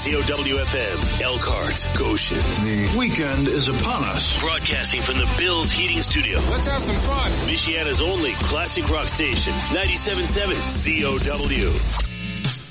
COWFM, Elkhart, Goshen. The weekend is upon us. Broadcasting from the Bills Heating Studio. Let's have some fun. Michiana's only classic rock station, 97.7 COW.